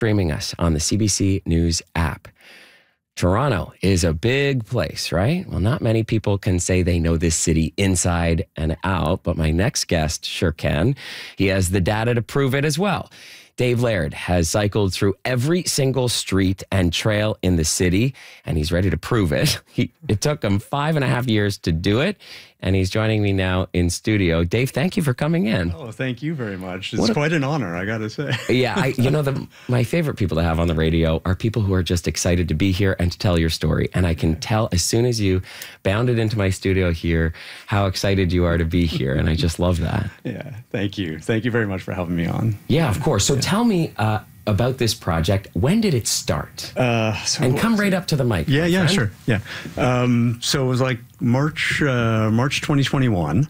streaming us on the CBC News app. Toronto is a big place, right? Well, not many people can say they know this city inside and out, but my next guest sure can. He has the data to prove it as well. Dave Laird has cycled through every single street and trail in the city, and he's ready to prove it. It took him 5.5 years to do it, and he's joining me now in studio. Dave, thank you for coming in. Oh, thank you very much. It's quite an honor, I got to say. Yeah, my favorite people to have on the radio are people who are just excited to be here and to tell your story. And I can tell as soon as you bounded into my studio here how excited you are to be here, and I just love that. Yeah, thank you. Thank you very much for having me on. Yeah, of course. So tell me about this project. When did it start? And come right up to the mic. Yeah, sure. Yeah. So it was like March 2021.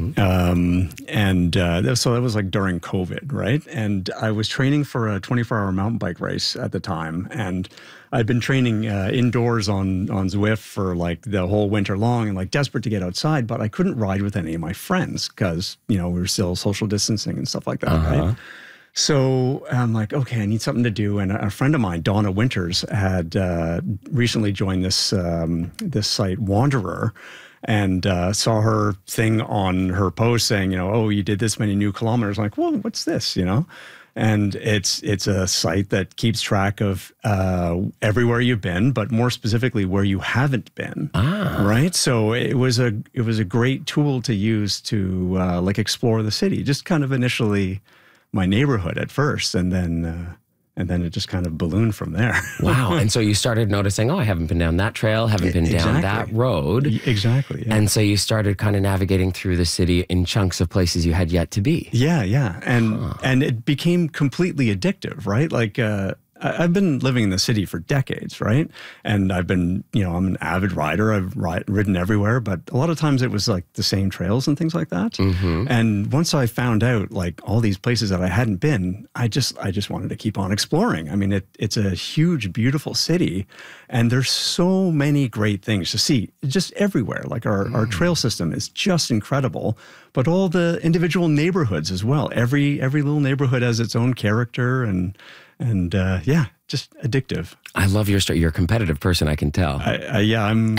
Mm-hmm. So that was like during COVID, right? And I was training for a 24-hour mountain bike race at the time. And I'd been training indoors on Zwift for like the whole winter long and like desperate to get outside, but I couldn't ride with any of my friends because, we were still social distancing and stuff like that, right? So I'm like, okay, I need something to do. And a friend of mine, Donna Winters, had recently joined this site, Wanderer, and saw her thing on her post saying, oh, you did this many new kilometers. I'm like, well, what's this, And it's a site that keeps track of everywhere you've been, but more specifically where you haven't been. Right. So it was a great tool to use to explore the city. Just kind of initially my neighborhood at first, and then it just kind of ballooned from there. Wow. And so you started noticing, I haven't been down that trail, haven't been down that road. Exactly. Yeah. And so you started kind of navigating through the city in chunks of places you had yet to be. Yeah. And it became completely addictive, right? Like, I've been living in the city for decades, right? And I've been, I'm an avid rider. I've ridden everywhere, but a lot of times it was like the same trails and things like that. Mm-hmm. And once I found out like all these places that I hadn't been, I just wanted to keep on exploring. I mean, it's a huge, beautiful city, and there's so many great things to see just everywhere. Like our trail system is just incredible, but all the individual neighborhoods as well. Every little neighborhood has its own character and just addictive. I love your story. You're a competitive person, I can tell. I am.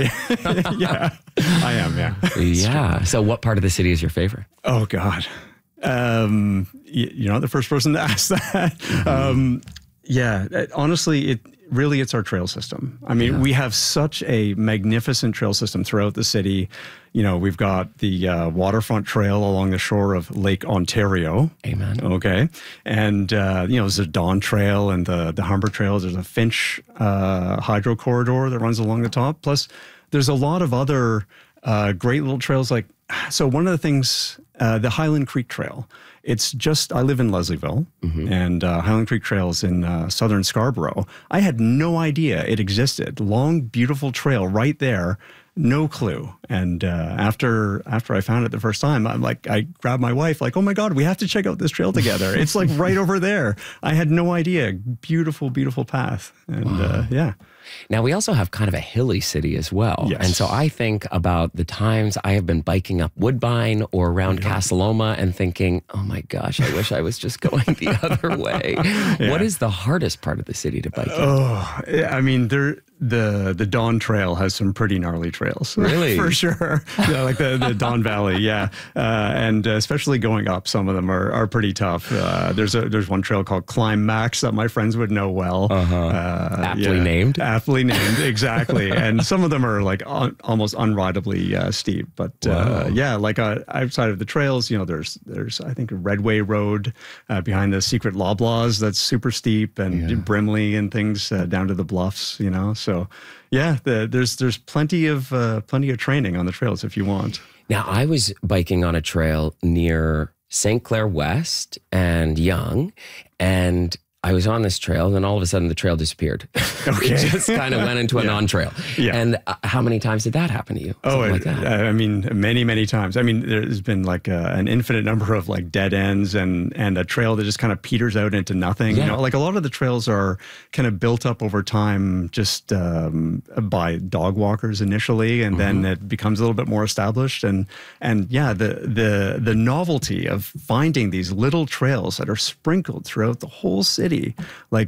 Yeah. Yeah. So what part of the city is your favorite? Oh God. You're not the first person to ask that. Honestly, it's our trail system. I mean, we have such a magnificent trail system throughout the city. We've got the waterfront trail along the shore of Lake Ontario. Amen. Okay. And, there's a Dawn Trail and the Humber Trails. There's a Finch hydro corridor that runs along the top. Plus, there's a lot of other great little trails. So one of the things, the Highland Creek Trail, I live in Leslieville, and Highland Creek Trail is in southern Scarborough. I had no idea it existed. Long, beautiful trail right there. No clue. And after I found it the first time, I grabbed my wife, oh my God, we have to check out this trail together. It's like right over there. I had no idea. Beautiful, beautiful path. And Now, we also have kind of a hilly city as well. Yes. And so I think about the times I have been biking up Woodbine or around Casaloma and thinking, oh my gosh, I wish I was just going the other way. Yeah. What is the hardest part of the city to bike in? Oh, I mean, the Dawn Trail has some pretty gnarly trails. Really? For sure. Like the Dawn Valley, yeah. And especially going up, some of them are pretty tough. There's one trail called Climb Max that my friends would know well. Aptly named. Aptly named, exactly. And some of them are almost unrideably steep. But outside of the trails, there's I think a Redway Road behind the secret Loblaws that's super steep, and Brimley and things down to the bluffs, So there's plenty of training on the trails if you want. Now, I was biking on a trail near St. Clair West and Yonge, and I was on this trail, and then all of a sudden the trail disappeared. Okay. It just kind of went into a non-trail. Yeah. And how many times did that happen to you? I mean, many, many times. I mean, there's been an infinite number of dead ends and a trail that just kind of peters out into nothing. Yeah. A lot of the trails are kind of built up over time just by dog walkers initially, and then it becomes a little bit more established. And the novelty of finding these little trails that are sprinkled throughout the whole city city. Like